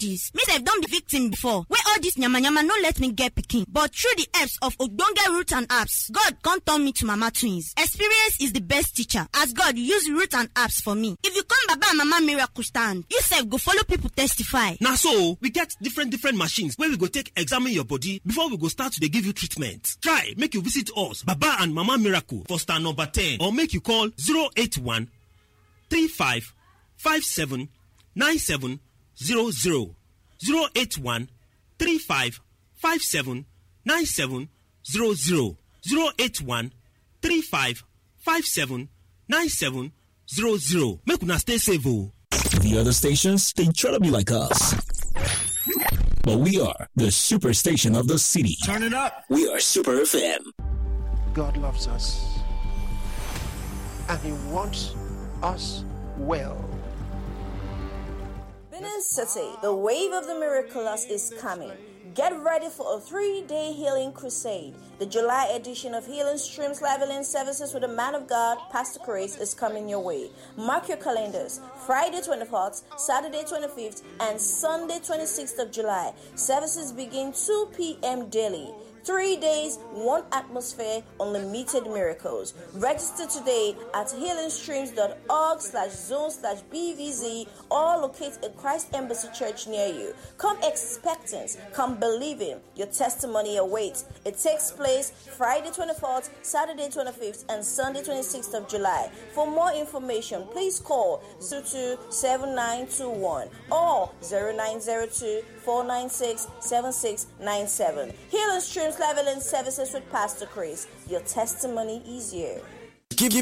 this. Me sef don be victim before. Where all this nyama no let me get pikin. But through the helps of ogbonge root and apps, God come turn me to mama twins. Experience is the best teacher, as God use root and apps for me. If you come Baba and Mama Miracle stand, you sef go follow people testify. Now so we get different machines where we go take examine your body before we go start to dey give you treatment. Try make you visit us, Baba and Mama Miracle, for star number 10, or make you call 081 35 57 97 00. 081 35 57 97 00. 081 35 57 97 00. Make una stay safe. The other stations, they try to be like us. But we are the superstation of the city. Turn it up. We are Super FM. God loves us. And He wants us well. Benin City, the wave of the miraculous is coming. Get ready for a 3-day healing crusade. The July edition of Healing Streams Live Healing Services with the Man of God, Pastor Chris, is coming your way. Mark your calendars. Friday 24th, Saturday 25th, and Sunday 26th of July. Services begin 2 p.m. daily. 3 days, one atmosphere, unlimited miracles. Register today at healingstreams.org/zone/BVZ or locate a Christ Embassy Church near you. Come expectant, come believing. Your testimony awaits. It takes place Friday 24th, Saturday 25th, and Sunday 26th of July. For more information, please call 027921 or 0902-496-7697. Healing Streams Leveling Services with Pastor Chris. Your testimony easier.